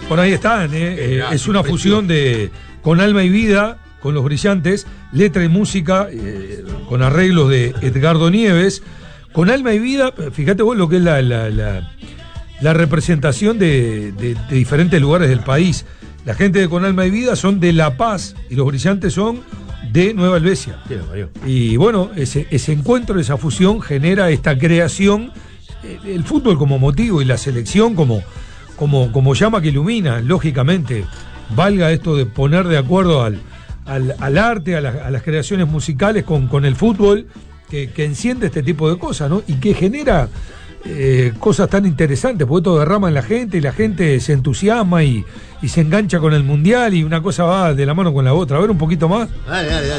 Por ahí están, es una fusión con alma y vida, con Los Brillantes, letra y música, con arreglos de Edgardo Nieves, con alma y vida. Fíjate vos lo que es la representación de diferentes lugares del país. La gente de Con Alma y Vida son de La Paz y Los Brillantes son de Nueva Helvecia. Y bueno, ese encuentro, esa fusión genera esta creación, el fútbol como motivo y la selección como llama que ilumina, lógicamente. Valga esto de poner de acuerdo al arte, a las creaciones musicales con el fútbol, que enciende este tipo de cosas, ¿no? Y que genera cosas tan interesantes, porque esto derrama en la gente y la gente se entusiasma y se engancha con el mundial y una cosa va de la mano con la otra. A ver un poquito más. Dale.